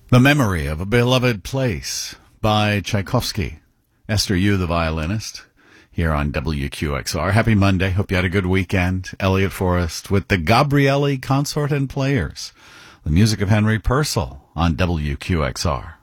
The Memory of a Beloved Place by Tchaikovsky. Esther Yu, the violinist, here on WQXR. Happy Monday. Hope you had a good weekend. Elliot Forrest with the Gabrielli Consort and Players. The music of Henry Purcell on WQXR.